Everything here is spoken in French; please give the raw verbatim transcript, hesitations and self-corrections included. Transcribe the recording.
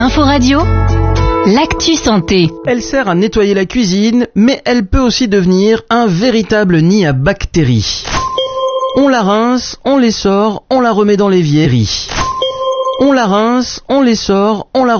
Info Radio, l'actu santé. Elle sert à nettoyer la cuisine, mais elle peut aussi devenir un véritable nid à bactéries. On la rince, on les sort, on la remet dans l'évier. On la rince, on les sort, on la